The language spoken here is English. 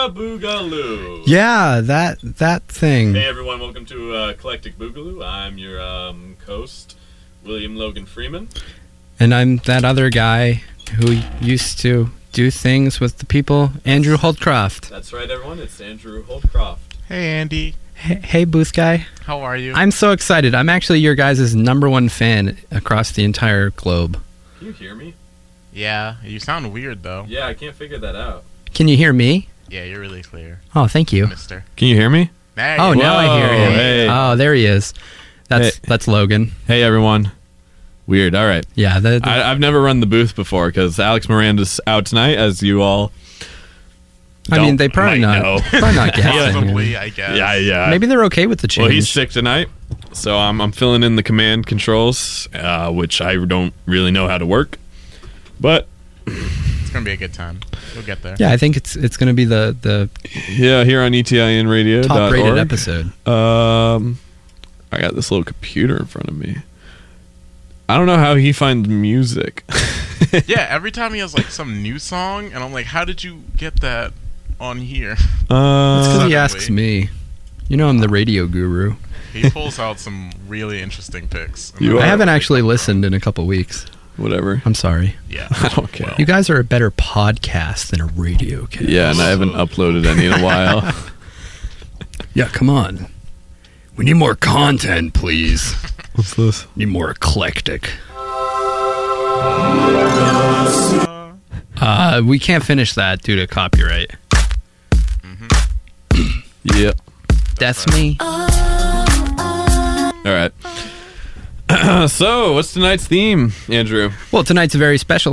Boogaloo. Yeah, that thing. Hey everyone, welcome to Eclectic Boogaloo. I'm your host, William Logan Freeman. And I'm that other guy who used to do things with the people, Andrew Holdcroft. That's right, everyone. It's Andrew Holdcroft. Hey, Andy. Hey, booth guy. How are you? I'm so excited. I'm actually your guys' #1 fan across the entire globe. Can you hear me? Yeah, you sound weird, though. Yeah, I can't figure that out. Can you hear me? Yeah, you're really clear. Oh, thank you. Mister. Can you hear me? There Oh, you now I hear him. Hey. Oh, there he is. That's Logan. Hey, everyone. Weird. All right. Yeah. I've never run the booth before because Alex Miranda's out tonight, as you all. I mean, they probably might not. know. Probably not guessing. Possibly, I guess. Yeah. Maybe they're okay with the change. Well, he's sick tonight, so I'm filling in the command controls, which I don't really know how to work, but It's going to be a good time. We'll get there. Yeah, I think it's going to be the yeah, here on ETINradio.org. top rated episode. I got this little computer in front of me. I don't know how he finds music. Yeah, every time he has, like, some new song, and I'm like, how did you get that on here? It's because he Suddenly. asks me. You know I'm the radio guru. He pulls out some really interesting picks. You I are. haven't actually listened in a couple weeks. Whatever. I'm sorry. Yeah. I don't care. You guys are a better podcast than a radio cast. Yeah, and I haven't uploaded any in a while. Yeah, come on. We need more content, please. What's this? Need more eclectic. We can't finish that due to copyright. Yep. That's me. All right. So, what's tonight's theme, Andrew? Well, tonight's a very special